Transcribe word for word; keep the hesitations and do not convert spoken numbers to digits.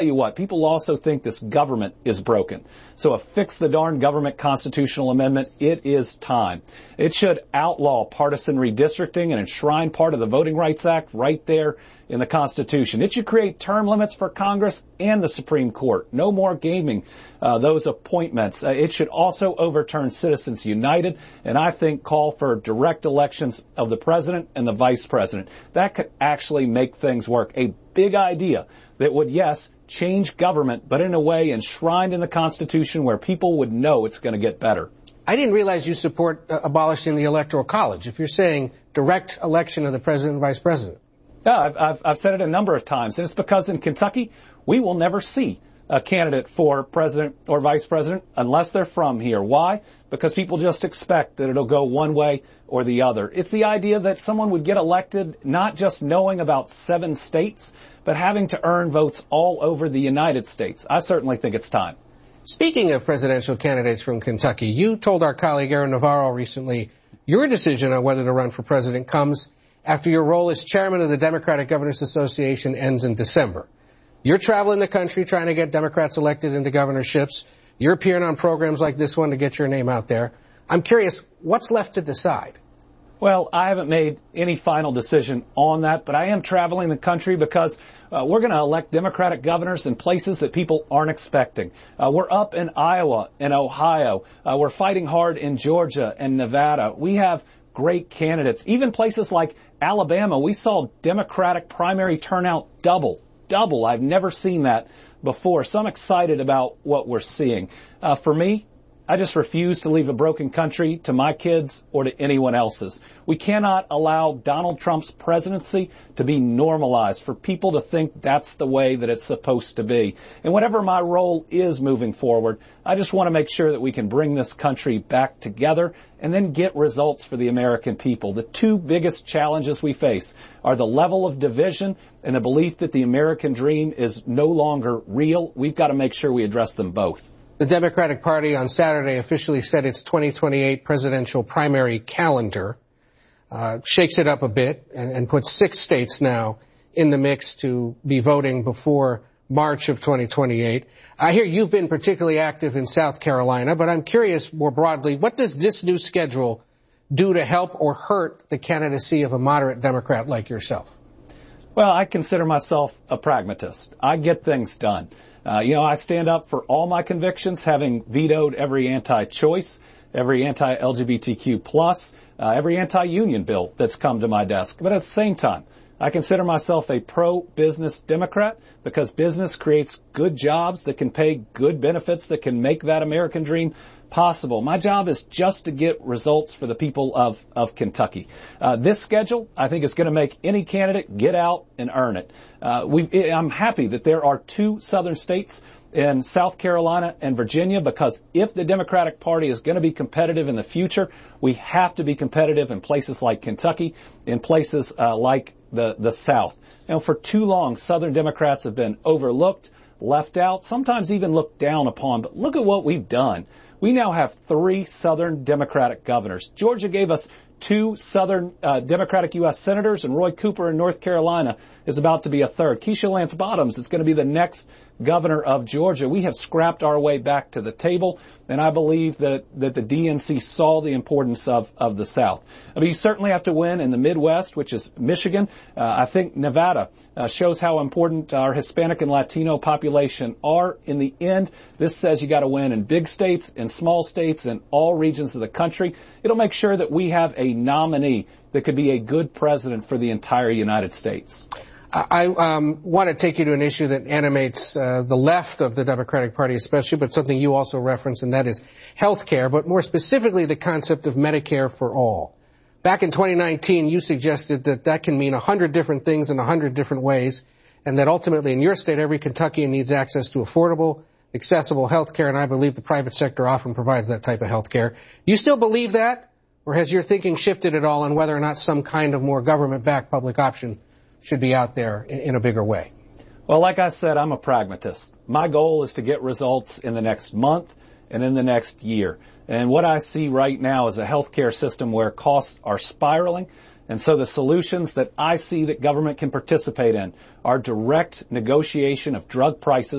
you what, people also think this government is broken. So a fix the darn government constitutional amendment, it is time. It should outlaw partisan redistricting and enshrine part of the Voting Rights Act right there in the Constitution. It should create term limits for Congress and the Supreme Court. No more gaming uh, those appointments. Uh, it should also overturn Citizens United and I think call for direct elections of the president and the vice president. That could actually make things work. A big idea that would, yes, change government, but in a way enshrined in the Constitution where people would know it's going to get better. I didn't realize you support uh, abolishing the Electoral College, if you're saying direct election of the president and vice president. Yeah, I've, I've, I've said it a number of times, and it's because in Kentucky, we will never see a candidate for president or vice president unless they're from here. Why? Because people just expect that it'll go one way or the other. It's the idea that someone would get elected not just knowing about seven states, but having to earn votes all over the United States. I certainly think it's time. Speaking of presidential candidates from Kentucky, you told our colleague Aaron Navarro recently your decision on whether to run for president comes after your role as chairman of the Democratic Governors Association ends in December. You're traveling the country trying to get Democrats elected into governorships. You're appearing on programs like this one to get your name out there. I'm curious, what's left to decide? Well, I haven't made any final decision on that, but I am traveling the country because uh, we're going to elect Democratic governors in places that people aren't expecting. Uh, we're up in Iowa and Ohio. Uh, we're fighting hard in Georgia and Nevada. We have great candidates. Even places like Alabama, we saw Democratic primary turnout double. Double. I've never seen that before. So I'm excited about what we're seeing. Uh, for me, I just refuse to leave a broken country to my kids or to anyone else's. We cannot allow Donald Trump's presidency to be normalized, for people to think that's the way that it's supposed to be. And whatever my role is moving forward, I just want to make sure that we can bring this country back together and then get results for the American people. The two biggest challenges we face are the level of division and the belief that the American dream is no longer real. We've got to make sure we address them both. The Democratic Party on Saturday officially set its twenty twenty-eight presidential primary calendar, uh, shakes it up a bit, and, and puts six states now in the mix to be voting before March of twenty twenty-eight. I hear you've been particularly active in South Carolina, but I'm curious more broadly, what does this new schedule do to help or hurt the candidacy of a moderate Democrat like yourself? Well, I consider myself a pragmatist. I get things done. Uh, you know, I stand up for all my convictions, having vetoed every anti-choice, every anti-L G B T Q plus, uh, every anti-union bill that's come to my desk. But at the same time, I consider myself a pro-business Democrat because business creates good jobs that can pay good benefits that can make that American dream possible. My job is just to get results for the people of, of Kentucky. Uh, this schedule, I think, is going to make any candidate get out and earn it. Uh, we, I'm happy that there are two southern states in South Carolina and Virginia, because if the Democratic Party is going to be competitive in the future, we have to be competitive in places like Kentucky, in places uh, like the, the South. You know, for too long, Southern Democrats have been overlooked, left out, sometimes even looked down upon. But look at what we've done. We now have three Southern Democratic governors. Georgia gave us two Southern uh, Democratic U S senators, and Roy Cooper in North Carolina is about to be a third. Keisha Lance Bottoms is going to be the next governor of Georgia. We have scrapped our way back to the table, and I believe that, that the D N C saw the importance of, of the South. I mean, you certainly have to win in the Midwest, which is Michigan. Uh, I think Nevada uh, shows how important our Hispanic and Latino population are. In the end, this says you got to win in big states, in small states, in all regions of the country. It'll make sure that we have a nominee that could be a good president for the entire United States. I um, want to take you to an issue that animates uh, the left of the Democratic Party especially, but something you also reference, and that is health care, but more specifically the concept of Medicare for all. Back in twenty nineteen, you suggested that that can mean a hundred different things in a hundred different ways, and that ultimately in your state, every Kentuckian needs access to affordable, accessible health care, and I believe the private sector often provides that type of health care. Do you still believe that, or has your thinking shifted at all on whether or not some kind of more government-backed public option should be out there in a bigger way? Well, like I said, I'm a pragmatist. My goal is to get results in the next month and in the next year. And what I see right now is a healthcare system where costs are spiraling. And so the solutions that I see that government can participate in are direct negotiation of drug prices